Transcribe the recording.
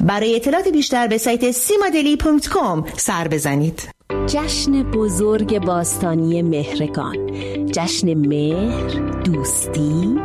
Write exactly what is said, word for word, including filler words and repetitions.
برای اطلاعات بیشتر به سایت سیمادلی دات کام سر بزنید. جشن بزرگ باستانی مهرگان، جشن مهر، دوستی